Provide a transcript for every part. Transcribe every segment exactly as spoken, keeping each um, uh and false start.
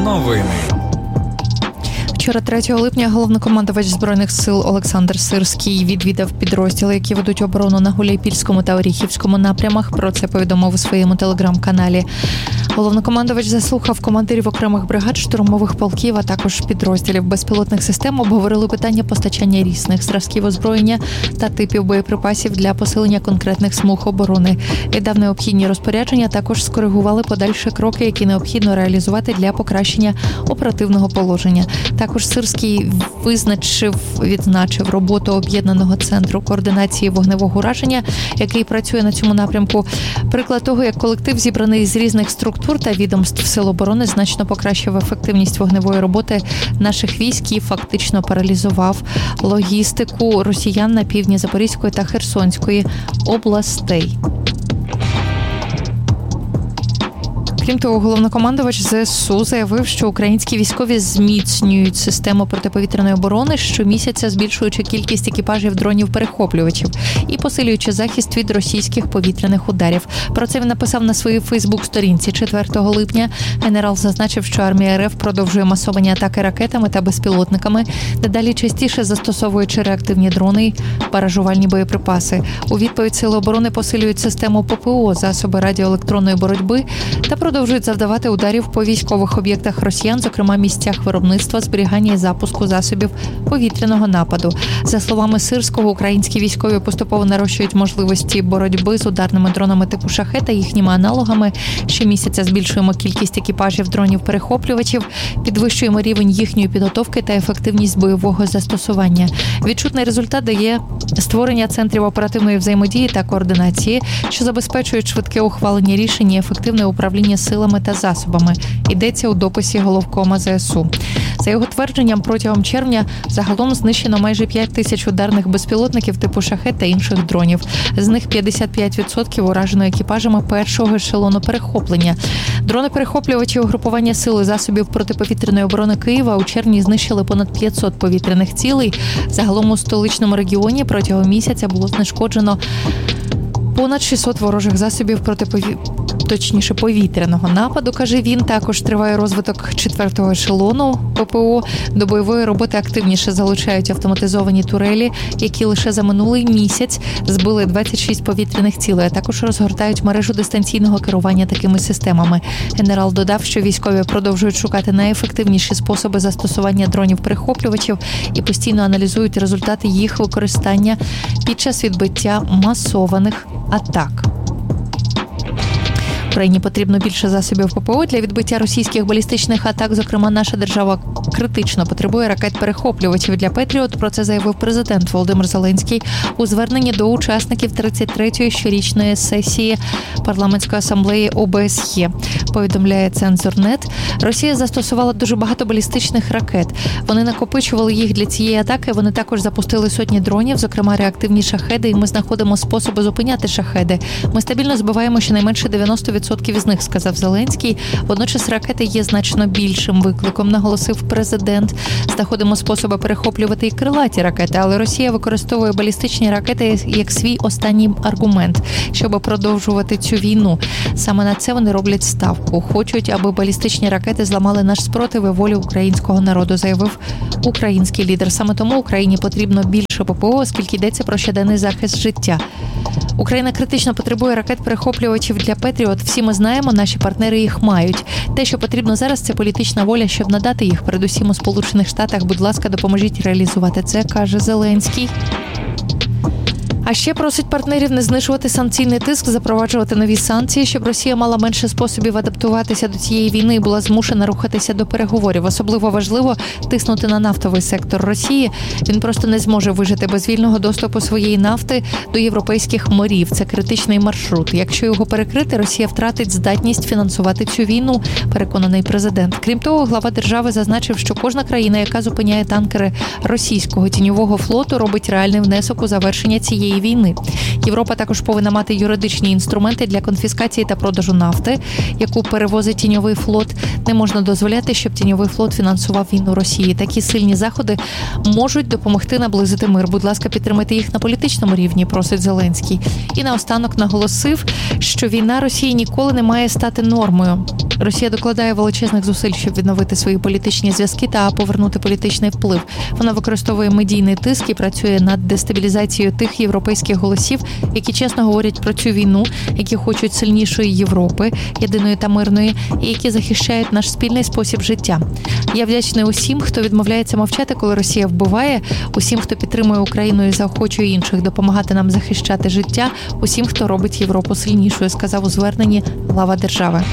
Новини. Вчора, третього липня, головнокомандувач Збройних сил Олександр Сирський відвідав підрозділи, які ведуть оборону на Гуляйпільському та Оріхівському напрямах. Про це повідомив у своєму телеграм-каналі. Головнокомандувач заслухав командирів окремих бригад, штурмових полків, а також підрозділів безпілотних систем, обговорили питання постачання різних зразків озброєння та типів боєприпасів для посилення конкретних смуг оборони. Віддав необхідні розпорядження, також скоригували подальші кроки, які необхідно реалізувати для покращення оперативного положення. Також Сирський визначив, відзначив роботу об'єднаного центру координації вогневого ураження, який працює на цьому напрямку. Приклад того, як колектив, зібраний з різних структур та відомств Сил оборони, значно покращив ефективність вогневої роботи наших військ і фактично паралізував логістику росіян на півдні Запорізької та Херсонської областей. Крім того, головнокомандувач ЗСУ заявив, що українські військові зміцнюють систему протиповітряної оборони, щомісяця збільшуючи кількість екіпажів дронів-перехоплювачів і посилюючи захист від російських повітряних ударів. Про це він написав на своїй фейсбук-сторінці четвертого липня. Генерал зазначив, що армія РФ продовжує масовані атаки ракетами та безпілотниками, дедалі частіше застосовуючи реактивні дрони й баражувальні боєприпаси. У відповідь Сили оборони посилюють систему ППО, засоби радіоелектронної боротьби та продовжують завдавати ударів по військових об'єктах росіян, зокрема місцях виробництва, зберігання і запуску засобів повітряного нападу. За словами Сирського, українські військові поступово нарощують можливості боротьби з ударними дронами типу «Шахед» та їхніми аналогами. Щомісяця збільшуємо кількість екіпажів дронів-перехоплювачів, підвищуємо рівень їхньої підготовки та ефективність бойового застосування. Відчутний результат дає створення центрів оперативної взаємодії та координації, що забезпечують швидке ухвалення рішень і ефективне управління силами та засобами. Йдеться у дописі головкома ЗСУ. За його твердженням, протягом червня загалом знищено майже п'ять тисяч ударних безпілотників типу «Шахед» та інших дронів. З них п'ятдесят п'ять відсотків уражено екіпажами першого ешелону перехоплення. Дрони-перехоплювачі угрупування сил і засобів протиповітряної оборони Києва у червні знищили понад п'ятсот повітряних цілей. Загалом у столичному регіоні протягом місяця було знешкоджено понад шістсот ворожих засобів протипові... точніше повітряного нападу, каже він. Також триває розвиток четвертого ешелону ППО. До бойової роботи активніше залучають автоматизовані турелі, які лише за минулий місяць збили двадцять шість повітряних цілей, а також розгортають мережу дистанційного керування такими системами. Генерал додав, що військові продовжують шукати найефективніші способи застосування дронів-перехоплювачів і постійно аналізують результати їх використання під час відбиття масованих атак. Україні потрібно більше засобів ППО для відбиття російських балістичних атак. Зокрема, наша держава критично потребує ракет-перехоплювачів для «Петріот». Про це заявив президент Володимир Зеленський у зверненні до учасників тридцять третьої щорічної сесії парламентської асамблеї О Б С Є. Повідомляє Цензор.нет. Росія застосувала дуже багато балістичних ракет. Вони накопичували їх для цієї атаки. Вони також запустили сотні дронів, зокрема реактивні «Шахеди», і ми знаходимо способи зупиняти «Шахеди». Ми стабільно збиваємо щонайменше дев'яносто відсотків із них, сказав Зеленський. Водночас ракети є значно більшим викликом, наголосив президент. Знаходимо способи перехоплювати і крилаті ракети, але Росія використовує балістичні ракети як свій останній аргумент, щоб продовжувати цю війну. Саме на це вони роблять ставку. Хочуть, аби балістичні ракети зламали наш спротив і волю українського народу, заявив український лідер. Саме тому Україні потрібно більше ППО, оскільки йдеться про щоденний захист життя. Україна критично потребує ракет-перехоплювачів для «Петріот». Всі ми знаємо, наші партнери їх мають. Те, що потрібно зараз, це політична воля, щоб надати їх. Передусім у Сполучених Штатах, будь ласка, допоможіть реалізувати це, каже Зеленський. А ще просить партнерів не знижувати санкційний тиск, запроваджувати нові санкції, щоб Росія мала менше способів адаптуватися до цієї війни і була змушена рухатися до переговорів. Особливо важливо тиснути на нафтовий сектор Росії. Він просто не зможе вижити без вільного доступу своєї нафти до європейських морів. Це критичний маршрут. Якщо його перекрити, Росія втратить здатність фінансувати цю війну, переконаний президент. Крім того, глава держави зазначив, що кожна країна, яка зупиняє танкери російського тіньового флоту, робить реальний внесок у завершення цієї цієї війни. Європа також повинна мати юридичні інструменти для конфіскації та продажу нафти, яку перевозить тіньовий флот. Не можна дозволяти, щоб тіньовий флот фінансував війну Росії. Такі сильні заходи можуть допомогти наблизити мир. Будь ласка, підтримайте їх на політичному рівні, просить Зеленський. І наостанок наголосив, що війна Росії ніколи не має стати нормою. Росія докладає величезних зусиль, щоб відновити свої політичні зв'язки та повернути політичний вплив. Вона використовує медійний тиск і працює над дестабілізацією тих європейських голосів, які чесно говорять про цю війну, які хочуть сильнішої Європи, єдиної та мирної, і які захищають наш спільний спосіб життя. Я вдячний усім, хто відмовляється мовчати, коли Росія вбиває, усім, хто підтримує Україну і заохочує інших допомагати нам захищати життя, усім, хто робить Європу сильнішою, сказав у зверненні глава держави.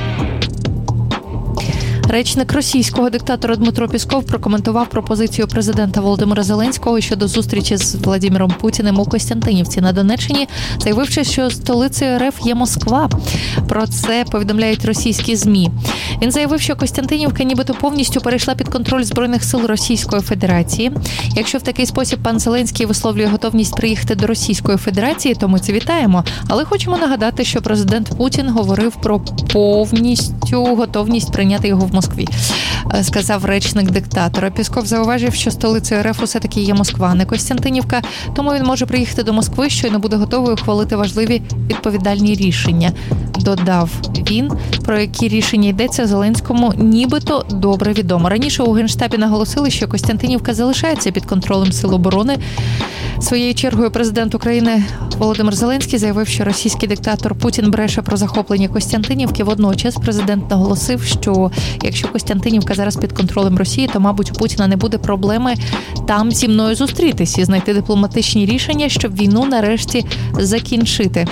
Речник російського диктатора Дмитро Пісков прокоментував пропозицію президента Володимира Зеленського щодо зустрічі з Владимиром Путіним у Костянтинівці на Донеччині, заявивши, що столицею РФ є Москва. Про це повідомляють російські ЗМІ. Він заявив, що Костянтинівка нібито повністю перейшла під контроль Збройних сил Російської Федерації. Якщо в такий спосіб пан Зеленський висловлює готовність приїхати до Російської Федерації, то ми це вітаємо. Але хочемо нагадати, що президент Путін говорив про повністю готовність прийняти його в Москві, сказав речник диктатора. Пісков зауважив, що столицею РФ усе-таки є Москва, а не Костянтинівка, тому він може приїхати до Москви, щойно буде готовий ухвалити важливі відповідальні рішення. Додав він, про які рішення йдеться Зеленському, нібито добре відомо. Раніше у Генштабі наголосили, що Костянтинівка залишається під контролем Сил оборони. Своєю чергою президент України Володимир Зеленський заявив, що російський диктатор Путін бреше про захоплення Костянтинівки. Водночас президент наголосив, що якщо Костянтинівка зараз під контролем Росії, то, мабуть, у Путіна не буде проблеми там зі мною зустрітись і знайти дипломатичні рішення, щоб війну нарешті закінчити.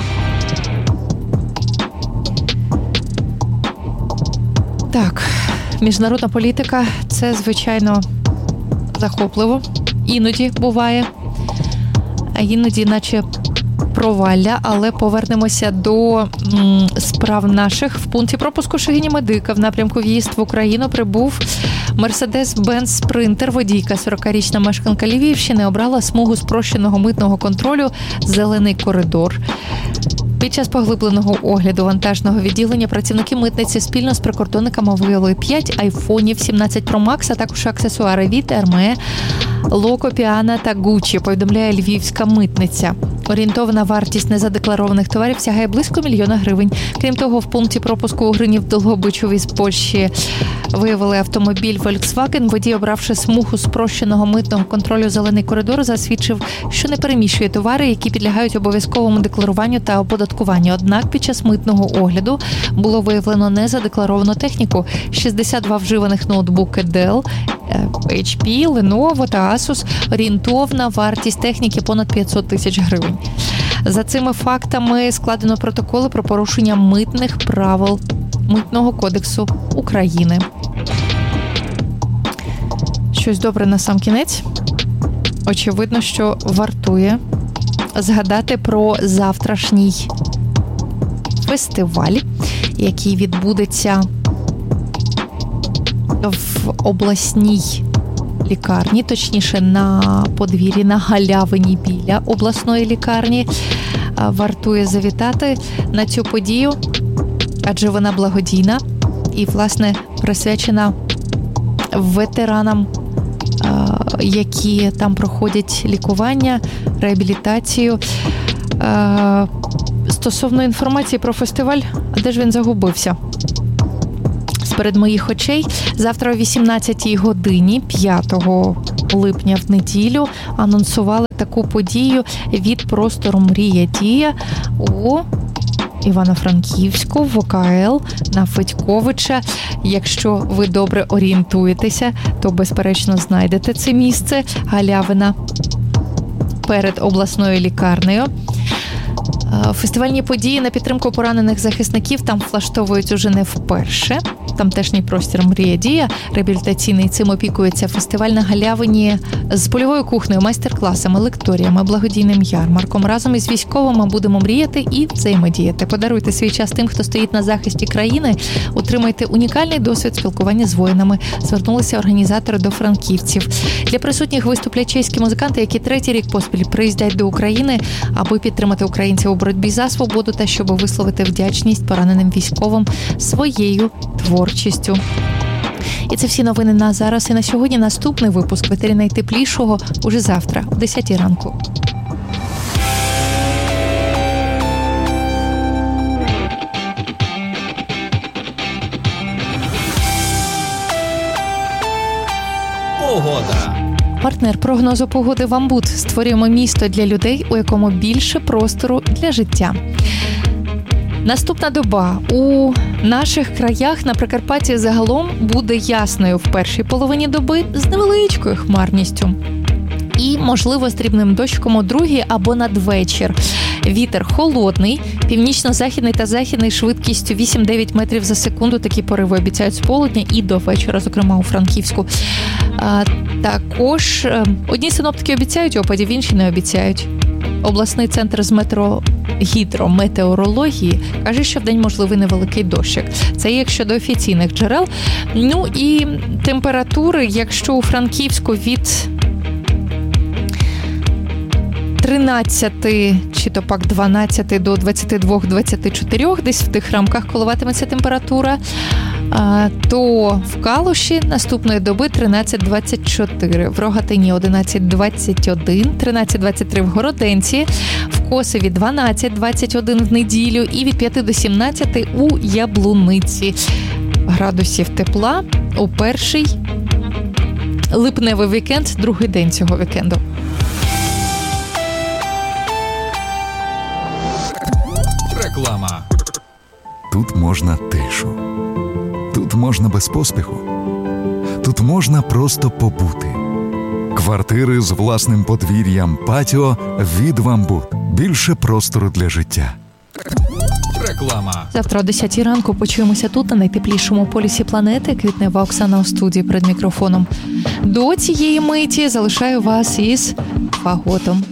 Так, міжнародна політика – це, звичайно, захопливо. Іноді буває, а іноді наче провалля, але повернемося до м, справ наших. В пункті пропуску Шегині Медика в напрямку в'їзд в Україну прибув Мерседес-Бенц Спринтер. Водійка, сорокарічна мешканка Львівщини, обрала смугу спрощеного митного контролю «Зелений коридор». Під час поглибленого огляду вантажного відділення працівники митниці спільно з прикордонниками виявили п'ять айфонів, сімнадцять Pro Max, а також аксесуари від Ерме, Локо, Піана та Гуччі, повідомляє львівська митниця. Орієнтована вартість незадекларованих товарів сягає близько мільйона гривень. Крім того, в пункті пропуску у Гринів Долгобичові з Польщі виявили автомобіль Volkswagen. Водій, обравши смугу спрощеного митного контролю «Зелений коридор», засвідчив, що не переміщує товари, які підлягають обов'язковому декларуванню та оподаткуванню. Однак під час митного огляду було виявлено незадекларовану техніку: шістдесят два вживаних ноутбуки Dell, ейч пі, Lenovo та Asus. Орієнтовна вартість техніки понад п'ятсот тисяч гривень. За цими фактами складено протоколи про порушення митних правил Митного кодексу України. Щось добре на сам кінець. Очевидно, що вартує згадати про завтрашній фестиваль, який відбудеться в обласній лікарні, точніше на подвір'ї, на галявині біля обласної лікарні. Вартує завітати на цю подію, адже вона благодійна і, власне, присвячена ветеранам, які там проходять лікування, реабілітацію. Стосовно інформації про фестиваль, а де ж він загубився? З-перед моїх очей. Завтра о вісімнадцятій годині, п'ятого липня в неділю, анонсували таку подію від простору «Мрія Дія» у Івано-Франківську, в о ка ел на Федьковича. Якщо ви добре орієнтуєтеся, то, безперечно, знайдете це місце. Галявина перед обласною лікарнею. Фестивальні події на підтримку поранених захисників там влаштовують уже не вперше. тамтешній простір «Мрія Дія» реабілітаційний. Цим опікується фестиваль на Галявині з польовою кухнею, майстер-класами, лекторіями, благодійним ярмарком. Разом із військовими будемо мріяти і взаємодіяти. Подаруйте свій час тим, хто стоїть на захисті країни. Отримайте унікальний досвід спілкування з воїнами. Звернулися організатори до франківців. Для присутніх виступлять чеські музиканти, які третій рік поспіль приїздять до України, аби підтримати українців у боротьбі за свободу та щоб висловити вдячність пораненим військовим своєю творчістю. І це всі новини на зараз і на сьогодні. Наступний випуск в етері найтеплішого уже завтра, о десятій ранку. Погода. Партнер прогнозу погоди «Вамбут». Створюємо місто для людей, у якому більше простору для життя. Наступна доба у наших краях на Прикарпатті загалом буде ясною в першій половині доби з невеличкою хмарністю. І, можливо, з дрібним дощиком у другій або надвечір. Вітер холодний, північно-західний та західний швидкістю вісім-дев'ять метрів за секунду. Такі пориви обіцяють з полудня і до вечора, зокрема у Франківську. А, також одні синоптики обіцяють опадів, інші не обіцяють. Обласний центр з метро... гідрометеорології каже, що вдень можливий невеликий дощик. Це якщо до офіційних джерел. Ну і температури, якщо у Франківську від тринадцяти чи то пак дванадцяти до двадцяти двох - двадцяти чотирьох, десь в тих рамках коливатиметься температура, то в Калуші наступної доби тринадцять - двадцять чотири, в Рогатині одинадцять - двадцять один, тринадцять - двадцять три в Городенці, в Косові дванадцять - двадцять один в неділю і від п'яти до сімнадцяти у Яблуниці градусів тепла у перший липневий вікенд, другий день цього вікенду. Реклама. Тут можна тишу. Тут можна без поспіху. Тут можна просто побути. Квартири з власним подвір'ям, патіо від «Вамбут». Більше простору для життя. Реклама. Завтра о десятій ранку почуємося тут, на найтеплішому полюсі планети. Квітнева Оксана у студії перед мікрофоном. До цієї миті залишаю вас із фаготом.